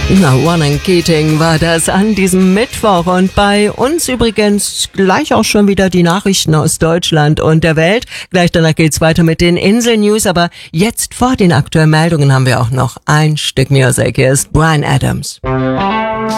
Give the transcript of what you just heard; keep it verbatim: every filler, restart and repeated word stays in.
Na, Ronan Keating war das an diesem Mittwoch und bei uns übrigens gleich auch schon wieder die Nachrichten aus Deutschland und der Welt. Gleich danach geht's weiter mit den Insel-News, aber jetzt vor den aktuellen Meldungen haben wir auch noch ein Stück Musik. Hier ist Bryan Adams.